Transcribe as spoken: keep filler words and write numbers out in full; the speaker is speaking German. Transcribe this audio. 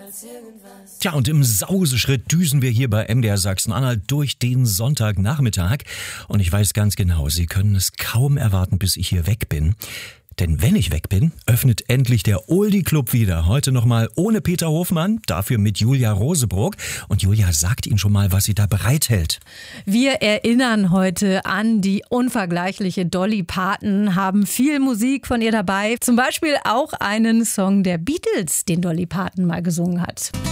Tja, und im Sauseschritt düsen wir hier bei M D R Sachsen-Anhalt durch den Sonntagnachmittag. Und ich weiß ganz genau, Sie können es kaum erwarten, bis ich hier weg bin. Denn wenn ich weg bin, öffnet endlich der Oldie Club wieder. Heute nochmal ohne Peter Hofmann, dafür mit Julia Rosebrook. Und Julia sagt Ihnen schon mal, was sie da bereithält. Wir erinnern heute an die unvergleichliche Dolly Parton, haben viel Musik von ihr dabei. Zum Beispiel auch einen Song der Beatles, den Dolly Parton mal gesungen hat.